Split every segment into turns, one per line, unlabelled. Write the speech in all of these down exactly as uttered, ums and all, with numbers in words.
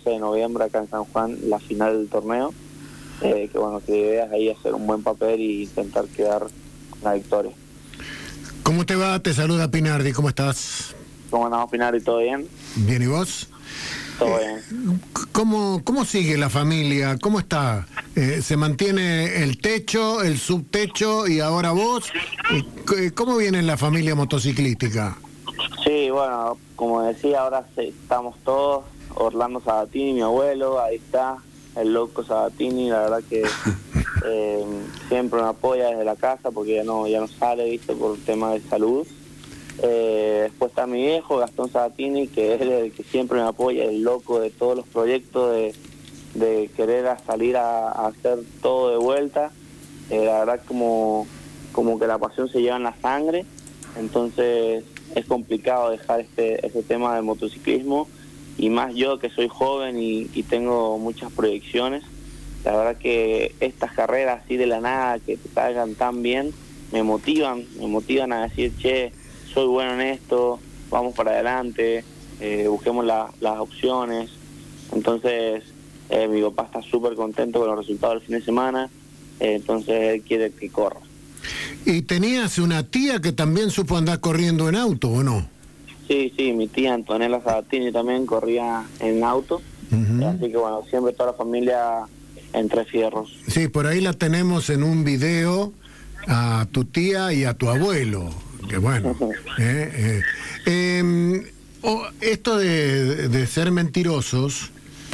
doce de noviembre acá en San Juan, la final del torneo. Eh, que bueno, que la idea es ahí hacer un buen papel y intentar quedar con la victoria.
¿Cómo te va? Te saluda Pinardi, ¿cómo estás?
¿Cómo andamos, Pinardi? ¿Todo bien?
Bien, ¿y vos?
Todo
eh,
bien.
¿Cómo, ¿Cómo sigue la familia? ¿Cómo está? Eh, ¿Se mantiene el techo, el subtecho y ahora vos? Eh, ¿Cómo viene la familia motociclística?
Sí, bueno, como decía, ahora estamos todos, Orlando Sabatini, mi abuelo, ahí está, el loco Sabatini, la verdad que eh, siempre me apoya desde la casa porque ya no ya no sale, viste, por tema de salud. Eh, después está mi viejo, Gastón Sabatini, que es el que siempre me apoya, el loco de todos los proyectos, de, de querer a salir a, a hacer todo de vuelta. Eh, la verdad como, como que la pasión se lleva en la sangre, entonces es complicado dejar este, este tema del motociclismo, y más yo que soy joven y, y tengo muchas proyecciones. La verdad que estas carreras así de la nada, que te salgan tan bien, me motivan, me motivan a decir, che, soy bueno en esto, vamos para adelante, eh, busquemos la, las opciones. Entonces, eh, mi papá está súper contento con los resultados del fin de semana, eh, entonces él quiere que corra.
¿Y tenías una tía que también supo andar corriendo en auto, o no?
Sí, sí, mi tía Antonella Sabatini también corría en auto, uh-huh. Así que bueno, siempre toda la familia entre fierros.
Sí, por ahí la tenemos en un video a tu tía y a tu abuelo, que bueno. eh, eh. Eh, oh, esto de, de ser mentirosos,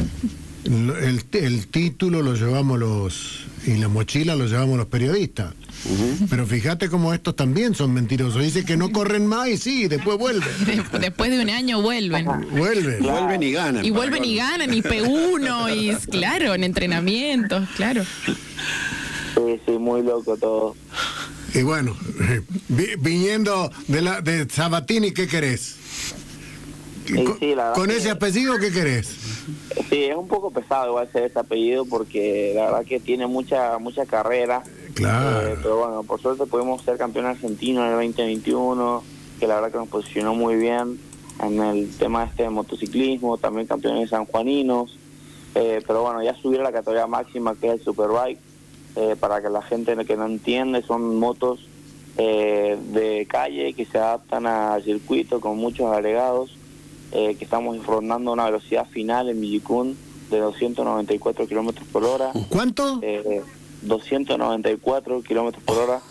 el, el título lo llevamos los, y la mochila lo llevamos los periodistas. Uh-huh. Pero fíjate cómo estos también son mentirosos. Dice que no corren más y sí, después vuelven.
Después de un año vuelven.
Vuelven.
Claro. Vuelven y ganan.
Y vuelven y ganan, y P uno, y claro, en entrenamientos, claro.
Sí, sí, muy loco todo.
Y bueno, vi, viniendo de la de Sabatini, ¿qué querés?
Sí,
con
sí,
con ese
que...
apellido, ¿qué querés?
Sí, es un poco pesado igual ser ese apellido porque la verdad que tiene mucha mucha carrera.
Claro.
Eh, pero bueno, por suerte pudimos ser campeón argentino en el veinte veintiuno, que la verdad que nos posicionó muy bien en el tema este de motociclismo, también campeones sanjuaninos. Eh, pero bueno, ya subir a la categoría máxima, que es el Superbike, eh, para que la gente que no entiende, son motos eh, de calle que se adaptan al circuito con muchos agregados. Eh, que estamos rondando una velocidad final en Villicún de doscientos noventa y cuatro kilómetros por hora.
¿Cuánto?
Eh, doscientos noventa y cuatro kilómetros por hora.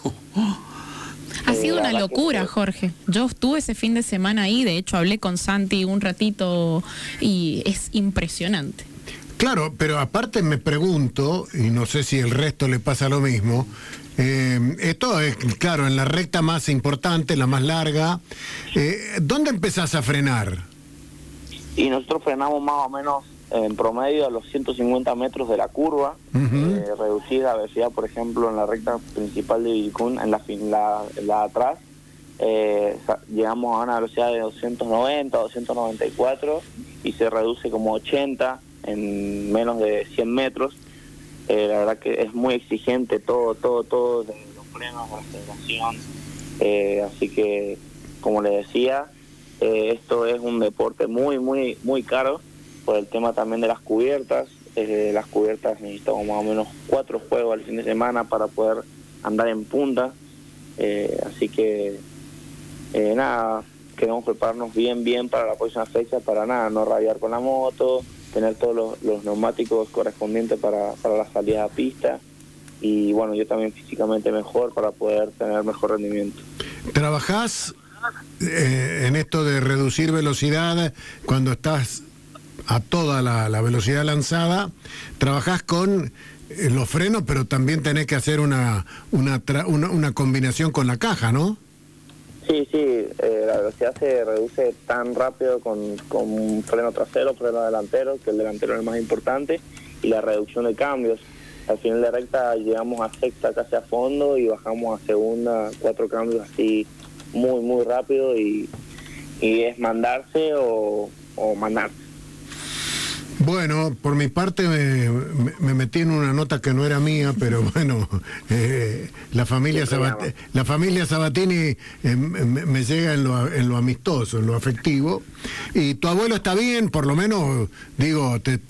Ha sido una locura, Jorge. Yo estuve ese fin de semana ahí, de hecho hablé con Santi un ratito y es impresionante.
Claro, pero aparte me pregunto, y no sé si el resto le pasa lo mismo, eh, esto es, claro, en la recta más importante, la más larga, eh, ¿dónde empezás a frenar?
Y nosotros frenamos más o menos en promedio a los ciento cincuenta metros de la curva, uh-huh. eh, reducir la velocidad, por ejemplo, en la recta principal de Villicún, en la, la, la atrás, eh, llegamos a una velocidad de doscientos noventa, doscientos noventa y cuatro y se reduce como ochenta en menos de cien metros. Eh, la verdad que es muy exigente todo, todo, todo, desde los frenos, la aceleración, eh, así que, como le decía, Eh, esto es un deporte muy, muy, muy caro por el tema también de las cubiertas. Eh, las cubiertas necesitamos más o menos cuatro juegos al fin de semana para poder andar en punta. Eh, así que, eh, nada, queremos prepararnos bien, bien para la próxima fecha, para nada, no rabiar con la moto, tener todos los, los neumáticos correspondientes para, para la salida a pista. Y bueno, yo también físicamente mejor para poder tener mejor rendimiento.
¿Trabajás Eh, en esto de reducir velocidad cuando estás a toda la, la velocidad lanzada? Trabajás con eh, los frenos, pero también tenés que hacer una una, tra una, una combinación con la caja, ¿no?
Sí, sí, eh, la velocidad se reduce tan rápido con, con un freno trasero, freno delantero, que el delantero es el más importante, y la reducción de cambios. Al final de recta llegamos a sexta casi a fondo y bajamos a segunda, cuatro cambios así muy, muy rápido, y, y es mandarse o, o mandarse.
Bueno, por mi parte me, me, me metí en una nota que no era mía, pero bueno, eh, la familia Sabat, la familia Sabatini eh, me, me llega en lo, en lo amistoso, en lo afectivo. Y tu abuelo está bien, por lo menos, digo, te